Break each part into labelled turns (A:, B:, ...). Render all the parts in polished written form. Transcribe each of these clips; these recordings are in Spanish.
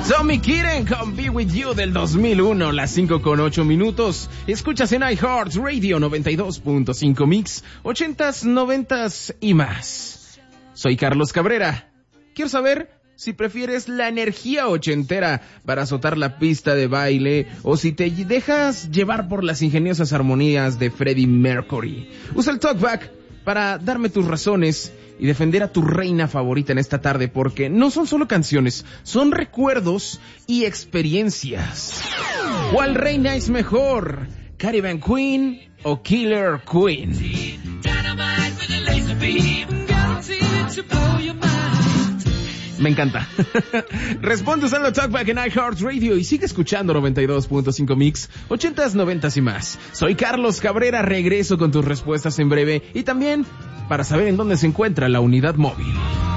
A: Tommy Kitten con Be With You del 2001, las 5:08. Escuchas en iHeart Radio 92.5 Mix, 80s, 90s y más. Soy Carlos Cabrera. Quiero saber si prefieres la energía ochentera para azotar la pista de baile o si te dejas llevar por las ingeniosas armonías de Freddie Mercury. Usa el talkback para darme tus razones y defender a tu reina favorita en esta tarde, porque no son solo canciones, son recuerdos y experiencias. ¿Cuál reina es mejor? ¿Caribbean Queen o Killer Queen? Me encanta. Responde usando Talkback en iHeartRadio y sigue escuchando 92.5 Mix, 80s, 90s y más. Soy Carlos Cabrera, regreso con tus respuestas en breve y también para saber en dónde se encuentra la unidad móvil.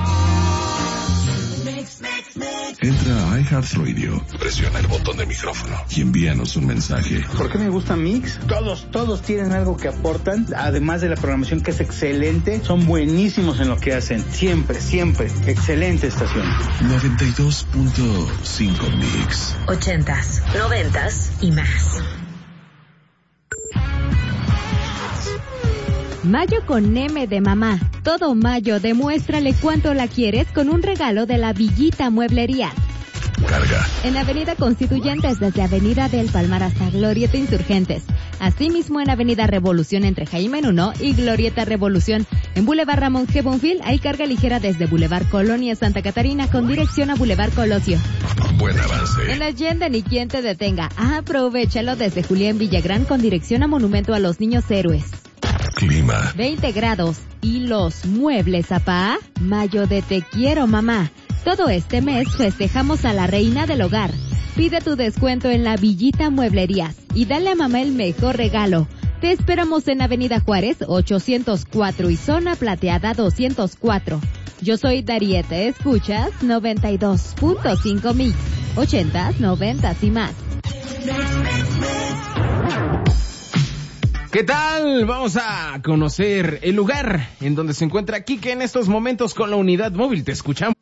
B: Entra a iHeartRadio, presiona el botón de micrófono y envíanos un mensaje.
C: ¿Por qué me gusta Mix? Todos tienen algo que aportan, además de la programación que es excelente, son buenísimos en lo que hacen, siempre, excelente estación.
B: 92.5 Mix.
D: 80s, 90s y más.
E: Mayo con M de mamá. Todo mayo, demuéstrale cuánto la quieres con un regalo de la Villita Mueblería.
B: Carga.
E: En Avenida Constituyentes, desde Avenida del Palmar hasta Glorieta Insurgentes. Asimismo en Avenida Revolución entre Jaime Nuno y Glorieta Revolución. En Boulevard Ramón G. Bonfil hay carga ligera desde Boulevard Colonia Santa Catarina con dirección a Boulevard Colosio.
B: Buen avance.
E: En Allende ni quien te detenga. Aprovéchalo desde Julián Villagrán con dirección a Monumento a los Niños Héroes.
B: Clima.
E: 20 grados. ¿Y los muebles, apá? Mayo de Te Quiero, mamá. Todo este mes festejamos a la reina del hogar. Pide tu descuento en la Villita Mueblerías y dale a mamá el mejor regalo. Te esperamos en Avenida Juárez 804 y Zona Plateada 204. Yo soy Dariete, escuchas 92.5 Mix, 80s, 90s y más.
A: ¿Qué tal? Vamos a conocer el lugar en donde se encuentra Kike en estos momentos con la unidad móvil. Te escuchamos.